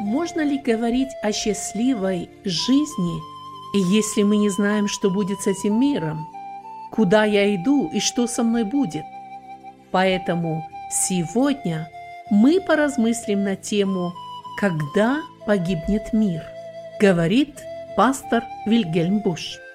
можно ли говорить о счастливой жизни, если мы не знаем, что будет с этим миром? Куда я иду и что со мной будет? Поэтому сегодня мы поразмыслим на тему «Когда погибнет мир?», говорит пастор Вильгельм Буш.